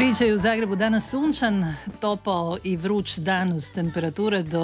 Biće je u Zagrebu danas sunčan, topao i vruć dan uz temperature do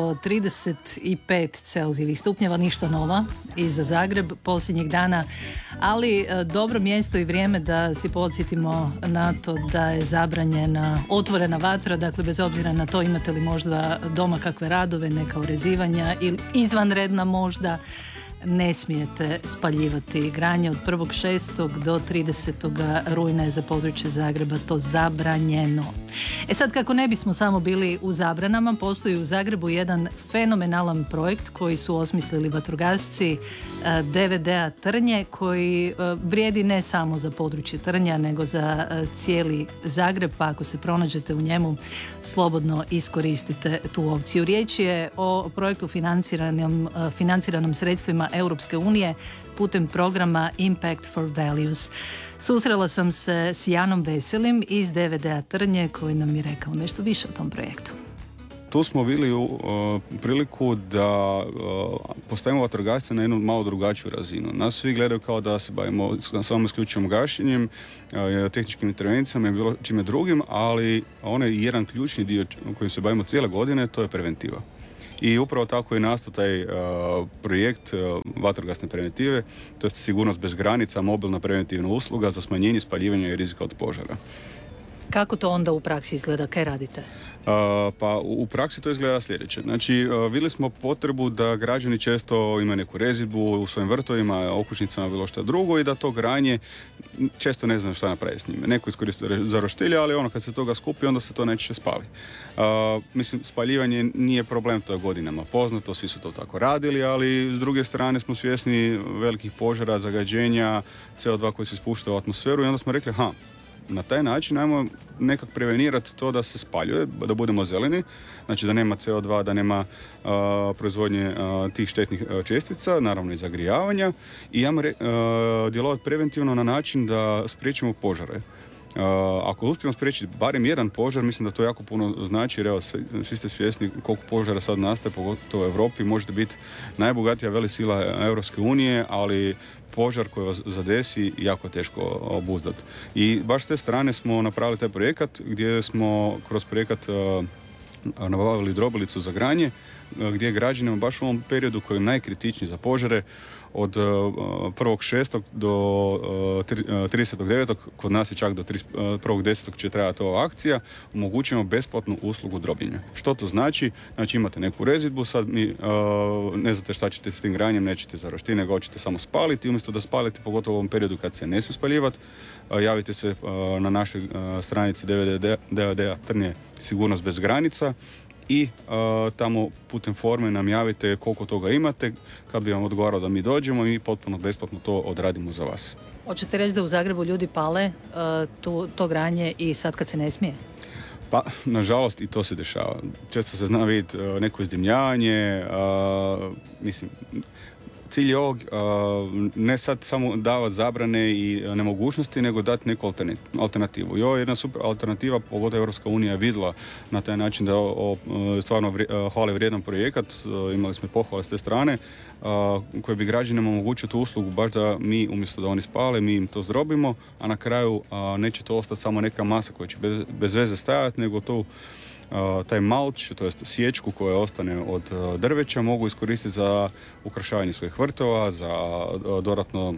35 Celzijevih stupnjeva, ništa nova i za Zagreb posljednjih dana, ali dobro mjesto i vrijeme da si podsjetimo na to da je zabranjena otvorena vatra, dakle bez obzira na to imate li možda doma kakve radove, neka urezivanja ili izvanredna možda, ne smijete spaljivati granje. Od 1.6. do 30. rujna je za područje Zagreba to zabranjeno. Sad, kako ne bismo samo bili u zabranama, postoji u Zagrebu jedan fenomenalan projekt koji su osmislili vatrogasci DVD-a Trnje, koji vrijedi ne samo za područje Trnja, nego za cijeli Zagreb, pa ako se pronađete u njemu, slobodno iskoristite tu opciju. Riječ je o projektu financiranom sredstvima Europske unije putem programa Impact for Values. Susrela sam se s Janom Veselim iz DVD-a Trnje koji nam je rekao nešto više o tom projektu. Tu smo bili u priliku da postavimo vatrogasce na jednu malo drugačiju razinu. Nas svi gledaju kao da se bavimo samo isključivom gašenjem, tehničkim intervencijama i bilo čime drugim, ali onaj jedan ključni dio kojim se bavimo cijele godine, to je preventiva. I upravo tako je nastao taj projekt vatrogasne preventive, to je sigurnost bez granica, mobilna preventivna usluga za smanjenje spaljivanja i rizika od požara. Kako to onda u praksi izgleda? Kaj radite? Pa u praksi to izgleda sljedeće. Znači, vidjeli smo potrebu da građani često imaju neku rezidbu u svojim vrtovima, okućnicama, bilo što drugo i da to granje često ne znam šta napravi s njime. Neko iskoristi za roštilje, ali kad se toga skupi, onda se to najčešće spali. Mislim, spaljivanje nije problem, to je godinama poznato, svi su to tako radili, ali s druge strane smo svjesni velikih požara, zagađenja, CO2 koji se spušta u atmosferu i onda smo rekli, na taj način ajmo nekak prevenirati to da se spaljuje, da budemo zeleni, znači da nema CO2, da nema proizvodnje tih štetnih čestica, naravno i zagrijavanja i ajmo djelovati preventivno na način da spriječimo požare. Ako uspijemo spriječiti barem jedan požar, mislim da to jako puno znači, jer evo, svi ste svjesni koliko požara sad nastaje, pogotovo u Europi, možete biti najbogatija velesila Europske unije, ali požar koji vas zadesi jako teško obuzdati. I baš s te strane smo napravili taj projekat gdje smo kroz projekat nabavili drobilicu za granje, gdje građanima baš u ovom periodu koji je najkritičniji za požare od 1.6. do 30.9. kod nas je čak do 1.10. će trajati ova akcija, omogućujemo besplatnu uslugu drobljenja. Što to znači? Znači imate neku rezidbu, sad mi ne znate šta ćete s tim granjem, nećete za roštilj, nego hoćete samo spaliti. Umjesto da spalite, pogotovo u ovom periodu kad se ne smije spaljivati, javite se na našoj stranici DVD-a Trnje sigurnost bez granica i tamo putem forme nam javite koliko toga imate, kad bi vam odgovarao da mi dođemo i potpuno besplatno to odradimo za vas. Hoćete reći da u Zagrebu ljudi pale to granje i sad kad se ne smije? Pa, nažalost, i to se dešava. Često se zna vidjeti neko izdimljavanje, mislim, cilj je ovog ne sad samo davati zabrane i nemogućnosti, nego dati neku alternativu. I ovo je jedna super alternativa, pogotovo Europska unija je vidjela na taj način da je stvarno hvale vrijedan projekat, imali smo pohvale s te strane, koji bi građanima omogućio tu uslugu, baš da mi, umjesto da oni spale, mi im to zdrobimo, a na kraju neće to ostati samo neka masa koja će bez veze stajati, nego to taj malč, to jest sječku koja ostane od drveća, mogu iskoristiti za ukrašavanje svojih vrtova, za dodatno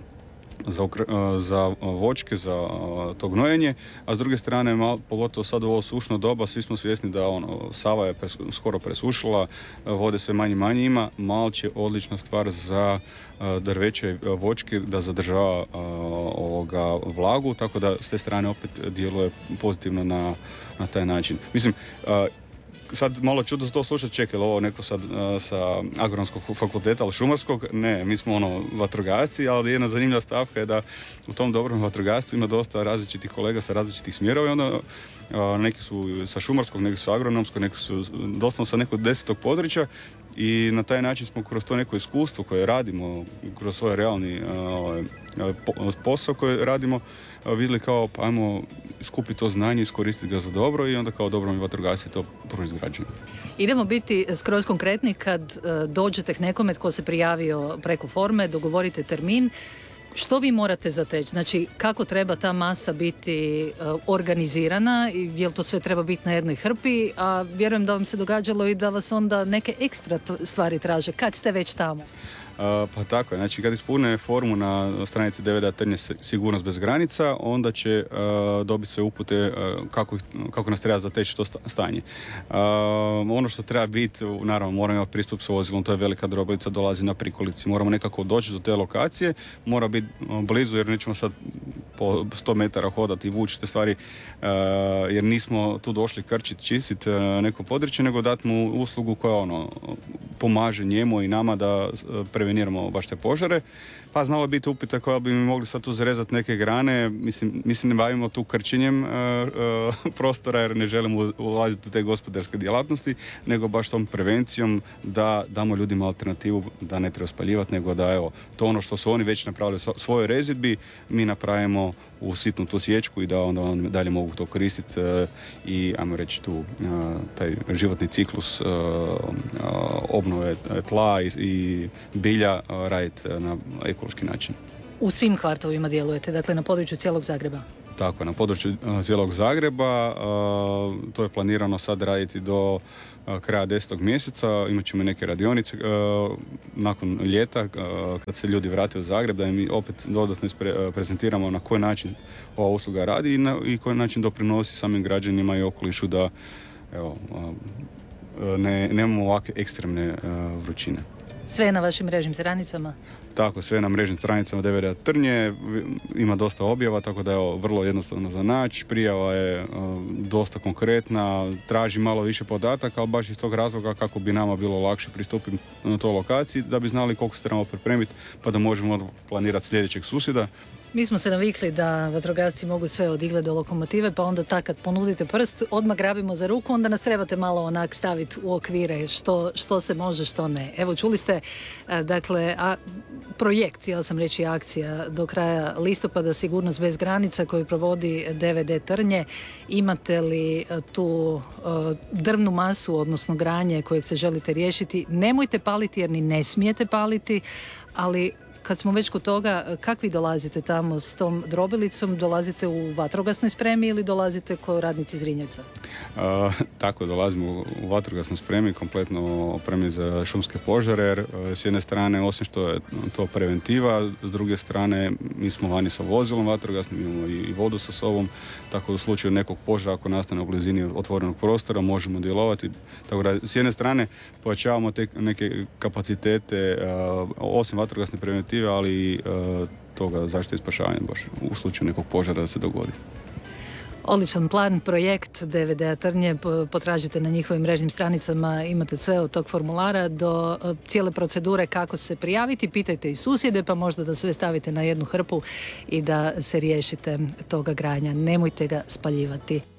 za voćke, za to gnojenje, a s druge strane, pogotovo sad u ovo sušno doba, svi smo svjesni da Sava je skoro presušila, vode sve manje ima, malč je odlična stvar za drveće i voćke da zadržava vlagu, tako da s te strane opet djeluje pozitivno na taj način. Mislim, sad malo čudno to slušati, čekaj, ovo neko sad sa agronomskog fakulteta ili šumarskog, ne, mi smo vatrogasci, ali jedna zanimljiva stavka je da u tom dobrom vatrogascu ima dosta različitih kolega sa različitih smjerova i onda neki su sa šumarskog, neki su agronomskog, neki su doslovno sa nekog 10. područja i na taj način smo kroz to neko iskustvo koje radimo, kroz svoj realni posao koji radimo, vidjeli kao pa ajmo skupiti to znanje, iskoristiti ga za dobro i onda kao dobrovoljni vatrogasci to proizvesti građanima. Idemo biti skroz konkretni kad dođete k nekome tko se prijavio preko forme, dogovorite termin. Što vi morate zateći? Znači, kako treba ta masa biti organizirana? Je li to sve treba biti na jednoj hrpi? A vjerujem da vam se događalo i da vas onda neke ekstra stvari traže. Kad ste već tamo? Pa tako je, znači kad ispune formu na stranici DVD Trnje sigurnost bez granica, onda će dobiti sve upute kako nas treba zateći to stanje. Ono što treba biti, naravno moramo imati pristup s vozilom, to je velika drobilica, dolazi na prikolici, moramo nekako doći do te lokacije, mora biti blizu jer nećemo sad po 100 metara hodati i vući te stvari jer nismo tu došli krčiti, čistiti neko područje, nego dati mu uslugu koja pomaže njemu i nama da preveniramo baš te požare. Pa znalo biti upita koja bi mi mogli sad tu zarezati neke grane. Mislim ne bavimo tu krčenjem prostora jer ne želimo ulaziti u te gospodarske djelatnosti, nego baš tom prevencijom da damo ljudima alternativu, da ne treba spaljivati, nego da evo, to ono što su oni već napravili svojoj rezidbi, mi napravimo u sitnu tu sječku i da onda oni dalje mogu to koristiti i ajmo reći tu taj životni ciklus obnove tla i bilja raditi na ekološki način. U svim kvartovima djelujete, dakle na području cijelog Zagreba? Tako, na području cijelog Zagreba. To je planirano sad raditi do kraja 10. mjeseca. Imat ćemo neke radionice nakon ljeta kad se ljudi vrate u Zagreb, da im opet dodatno prezentiramo na koji način ova usluga radi i koji način doprinosi samim građanima i okolišu da nemamo ovakve ekstremne vrućine. Sve na vašim mrežnim stranicama? Tako, sve na mrežnim stranicama DVD Trnje, ima dosta objava, tako da je vrlo jednostavno za naći. Prijava je dosta konkretna, traži malo više podataka, ali baš iz tog razloga kako bi nama bilo lakše pristupiti na toj lokaciji, da bi znali koliko se trebamo pripremiti, pa da možemo planirati sljedećeg susjeda. Mi smo se navikli da vatrogasci mogu sve od igle do lokomotive, pa onda kad ponudite prst, odmah grabimo za ruku, onda nas trebate malo onak staviti u okvire što se može, što ne. Evo, čuli ste, dakle, projekt, htjela sam reći akcija, do kraja listopada Sigurnost bez granica koju provodi DVD Trnje. Imate li tu drvnu masu, odnosno granje kojeg se želite riješiti? Nemojte paliti jer ni ne smijete paliti, ali kad smo već kod toga, kako vi dolazite tamo s tom drobilicom? Dolazite u vatrogasnoj spremi ili dolazite kao radnici iz Rinjevca? Tako, dolazimo u vatrogasnoj spremi, kompletno opremljeni za šumske požare, jer s jedne strane, osim što je to preventiva, s druge strane mi smo vani sa vozilom vatrogasnim, imamo i vodu sa sobom, tako da u slučaju nekog požara ako nastane u blizini otvorenog prostora možemo djelovati. Tako da s jedne strane pojačavamo te neke kapacitete, osim vatrogasne preventive, ali i toga zaštite i spašavanja baš u slučaju nekog požara da se dogodi. Odličan plan, projekt DVD Trnje, potražite na njihovim mrežnim stranicama, imate sve od tog formulara do cijele procedure kako se prijaviti, pitajte i susjede pa možda da sve stavite na jednu hrpu i da se riješite toga granja. Nemojte ga spaljivati.